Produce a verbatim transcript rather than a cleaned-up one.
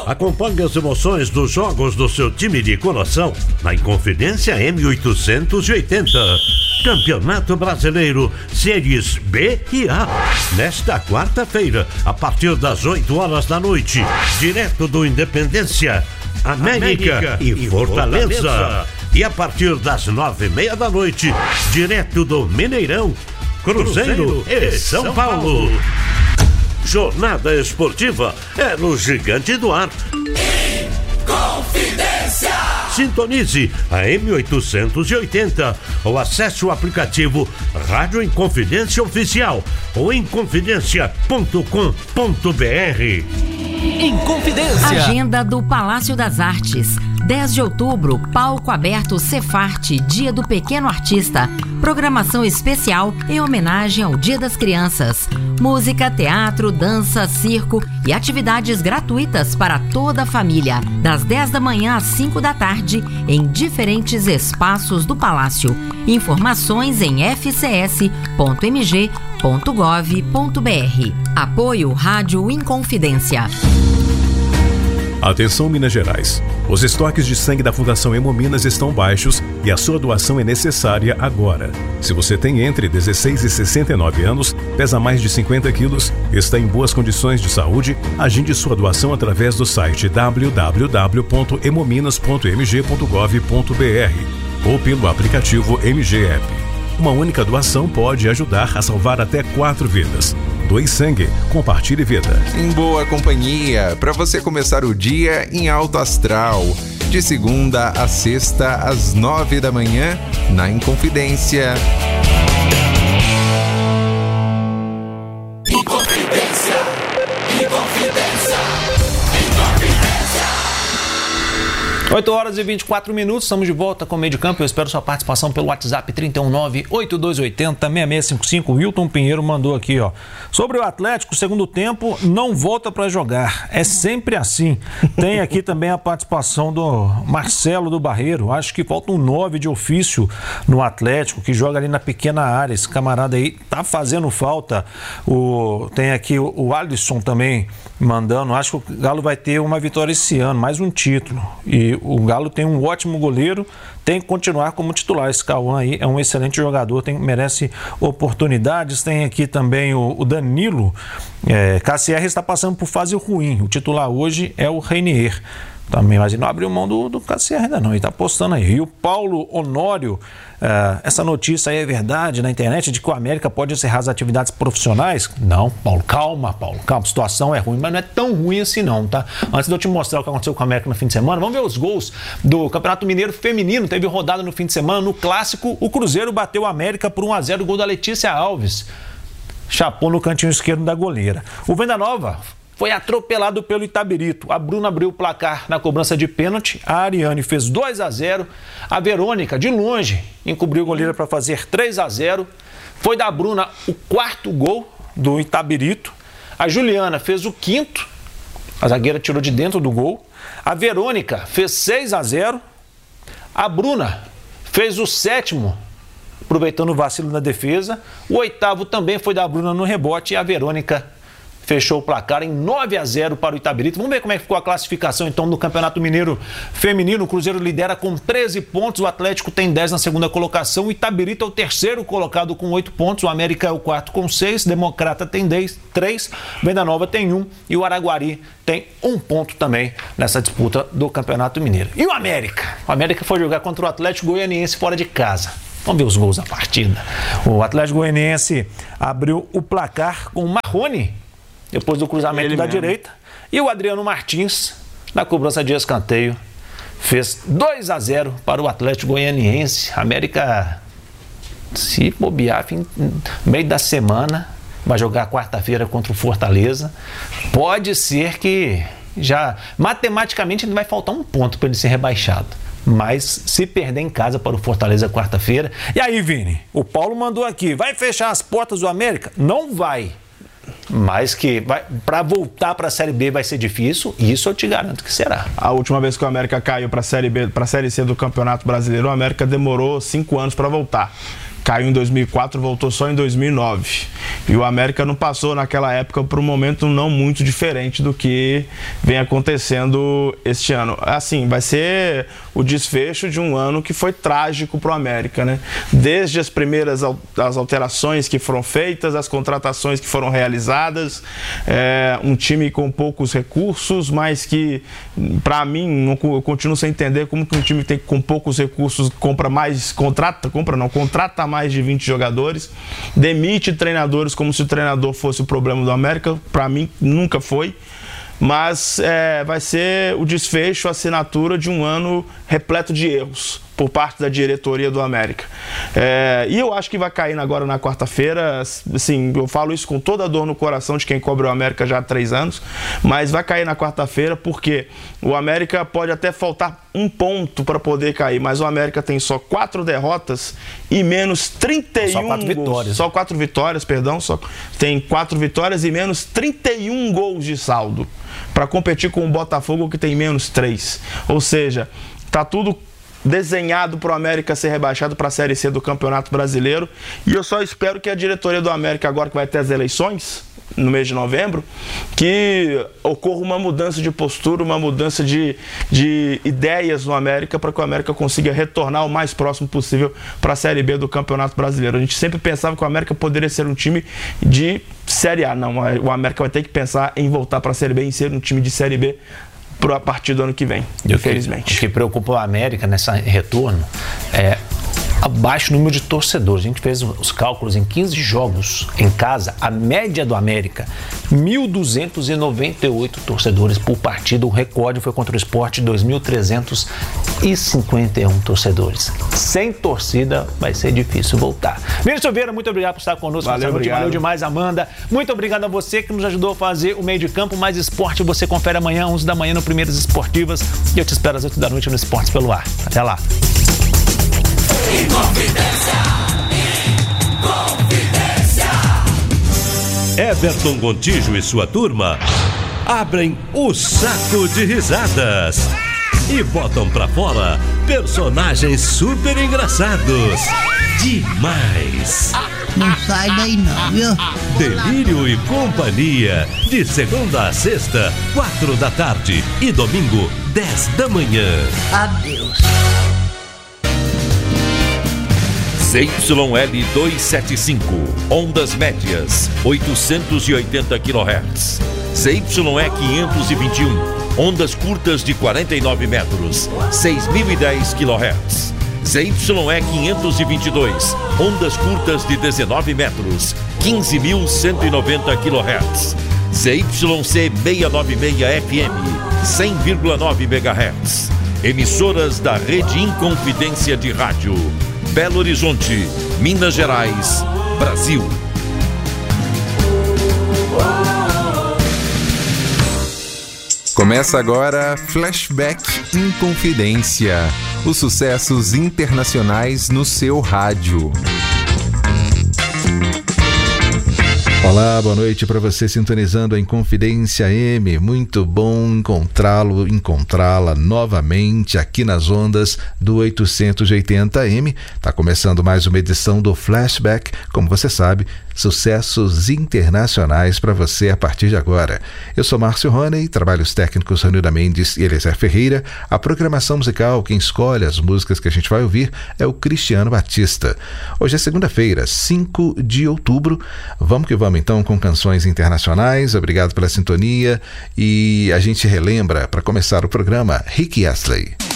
Acompanhe as emoções dos jogos do seu time de coração na Inconfidência M oitocentos e oitenta. Campeonato Brasileiro, séries B e A. Nesta quarta-feira, a partir das oito horas da noite, direto do Independência, América, América e, e Fortaleza. Fortaleza. E a partir das nove e meia da noite, direto do Mineirão, Cruzeiro, Cruzeiro e São, São Paulo. Paulo. Jornada esportiva é no Gigante do Ar. Inconfidência! Sintonize a M oitocentos e oitenta ou acesse o aplicativo Rádio Inconfidência Oficial ou inconfidência ponto com ponto b r. Inconfidência. Agenda do Palácio das Artes. dez de outubro, palco aberto Cefarte, Dia do Pequeno Artista. Programação especial em homenagem ao Dia das Crianças. Música, teatro, dança, circo e atividades gratuitas para toda a família. Das dez da manhã às cinco da tarde, em diferentes espaços do Palácio. Informações em f c s ponto m g ponto gov ponto b r. Apoio Rádio Inconfidência. Atenção, Minas Gerais. Os estoques de sangue da Fundação Hemominas estão baixos e a sua doação é necessária agora. Se você tem entre dezesseis e sessenta e nove anos, pesa mais de cinquenta quilos, está em boas condições de saúde, agende sua doação através do site w w w ponto hemominas ponto m g ponto gov ponto b r ou pelo aplicativo M G App. Uma única doação pode ajudar a salvar até quatro vidas. Doe sangue, compartilhe vida. Em boa companhia, para você começar o dia em alto astral. De segunda a sexta, às nove da manhã, na Inconfidência. Inconfidência, Inconfidência, Inconfidência. oito horas e vinte e quatro minutos, estamos de volta com o Meio de Campo. Eu espero sua participação pelo WhatsApp trinta e um nove, oito dois oito zero, seis seis cinco cinco. O Wilton Pinheiro mandou aqui, ó. Sobre o Atlético, segundo tempo, não volta para jogar. É sempre assim. Tem aqui também a participação do Marcelo do Barreiro. Acho que falta um nove de ofício no Atlético, que joga ali na pequena área. Esse camarada aí tá fazendo falta. O... Tem aqui o, o Alisson também mandando. Acho que o Galo vai ter uma vitória esse ano, mais um título. E o Galo tem um ótimo goleiro, tem que continuar como titular. Esse Cauã aí é um excelente jogador, tem, merece oportunidades. Tem aqui também o, o Danilo. É, K C R está passando por fase ruim. O titular hoje é o Reinier. Também, mas ele não abriu mão do, do K C R ainda não, ele está postando aí. E o Paulo Honório, uh, essa notícia aí é verdade na internet de que o América pode encerrar as atividades profissionais? Não, Paulo, calma, Paulo, calma, a situação é ruim, mas não é tão ruim assim não, tá? Antes de eu te mostrar o que aconteceu com o América no fim de semana, vamos ver os gols do Campeonato Mineiro Feminino. Teve rodada no fim de semana, no Clássico, o Cruzeiro bateu o América por um a zero, gol da Letícia Alves. Chapou no cantinho esquerdo da goleira. O Venda Nova foi atropelado pelo Itabirito. A Bruna abriu o placar na cobrança de pênalti. A Ariane fez dois a zero. A Verônica, de longe, encobriu a goleira para fazer três a zero. Foi da Bruna o quarto gol do Itabirito. A Juliana fez o quinto. A zagueira tirou de dentro do gol. A Verônica fez seis a zero. A Bruna fez o sétimo, aproveitando o vacilo na defesa. O oitavo também foi da Bruna no rebote. E a Verônica fechou o placar em nove a zero para o Itabirito. Vamos ver como é que ficou a classificação então no Campeonato Mineiro Feminino. O Cruzeiro lidera com treze pontos, o Atlético tem dez na segunda colocação, o Itabirito é o terceiro colocado com oito pontos, o América é o quarto com seis, Democrata tem dez, três, Venda Nova tem um e o Araguari tem um ponto também nessa disputa do Campeonato Mineiro. E o América? O América foi jogar contra o Atlético Goianiense fora de casa. Vamos ver os gols da partida. O Atlético Goianiense abriu o placar com o Marrone, depois do cruzamento Ele da mesmo. direita. E o Adriano Martins, na cobrança de escanteio, fez dois a zero para o Atlético Goianiense. América, se bobear, fim, meio da semana, vai jogar quarta-feira contra o Fortaleza. Pode ser que já, matematicamente, vai faltar um ponto para ele ser rebaixado. Mas se perder em casa para o Fortaleza quarta-feira... E aí, Vini? O Paulo mandou aqui, vai fechar as portas do América? Não vai. Mas que para voltar para a Série B vai ser difícil, isso eu te garanto que será. A última vez que o América caiu para a Série B, para a Série C do Campeonato Brasileiro, o América demorou cinco anos para voltar. caiu em dois mil e quatro, voltou só em dois mil e nove. E o América não passou naquela época por um momento não muito diferente do que vem acontecendo este ano. Assim, vai ser o desfecho de um ano que foi trágico para o América, né? Desde as primeiras as alterações que foram feitas, as contratações que foram realizadas, é, um time com poucos recursos, mas que, para mim, não, eu continuo sem entender como que um time tem, com poucos recursos compra mais, contrata, compra não, contrata mais de vinte jogadores, demite treinadores como se o treinador fosse o problema do América. Para mim, nunca foi. Mas é, vai ser o desfecho, a assinatura de um ano repleto de erros por parte da diretoria do América. É, e eu acho que vai cair agora na quarta-feira, assim, eu falo isso com toda a dor no coração de quem cobre o América já há três anos, mas vai cair na quarta-feira porque o América pode até faltar um ponto para poder cair, mas o América tem só quatro derrotas e menos trinta e um só quatro gols. vitórias. Só quatro vitórias, perdão, só tem quatro vitórias e menos trinta e um gols de saldo para competir com o Botafogo, que tem menos três. Ou seja, tá tudo desenhado para o América ser rebaixado para a Série C do Campeonato Brasileiro. E eu só espero que a diretoria do América, agora que vai ter as eleições no mês de novembro, que ocorra uma mudança de postura, uma mudança de, de ideias no América, para que o América consiga retornar o mais próximo possível para a Série B do Campeonato Brasileiro. A gente sempre pensava que o América poderia ser um time de Série A. Não, o América vai ter que pensar em voltar para a Série B, em ser um time de Série B a partir do ano que vem, infelizmente. O que preocupa o América nesse retorno é abaixo número de torcedores. A gente fez os cálculos em quinze jogos em casa, a média do América, mil duzentos e noventa e oito torcedores por partida. O recorde foi contra o Sport, dois mil trezentos e cinquenta e um torcedores. Sem torcida vai ser difícil voltar. Vinícius Silveira, muito obrigado por estar conosco. Valeu, obrigado. Valeu demais, Amanda. Muito obrigado a você que nos ajudou a fazer o meio de campo. Mais esporte você confere amanhã, onze da manhã, no Primeiras Esportivas. E eu te espero às oito da noite no Esportes pelo Ar. Até lá. Inconfidência, Inconfidência. Everton Gontijo e sua turma abrem o saco de risadas e botam pra fora personagens super engraçados. Demais! Não sai daí não, viu? Delírio e Companhia, de segunda a sexta, quatro da tarde e domingo, dez da manhã. Adeus. Z Y L duzentos e setenta e cinco, ondas médias, oitocentos e oitenta quilohertz. Z Y E quinhentos e vinte e um, ondas curtas de quarenta e nove metros, seis mil e dez quilohertz. Z Y E quinhentos e vinte e dois, ondas curtas de dezenove metros, quinze mil cento e noventa quilohertz. Z Y C seiscentos e noventa e seis F M, cem vírgula nove megahertz. Emissoras da Rede Inconfidência de Rádio. Belo Horizonte, Minas Gerais, Brasil. Começa agora Flashback Inconfidência. Os sucessos internacionais no seu rádio. Olá, boa noite para você sintonizando a Inconfidência M. Muito bom encontrá-lo, encontrá-la novamente aqui nas ondas do oitocentos e oitenta M. Tá começando mais uma edição do Flashback, como você sabe, sucessos internacionais para você a partir de agora. Eu sou Márcio Roney, trabalhos técnicos Ranilda Mendes e Eliezer Ferreira. A programação musical, quem escolhe as músicas que a gente vai ouvir é o Cristiano Batista. Hoje é segunda-feira, cinco de outubro. Vamos que vamos então com canções internacionais. Obrigado pela sintonia e a gente relembra, para começar o programa, Rick Astley.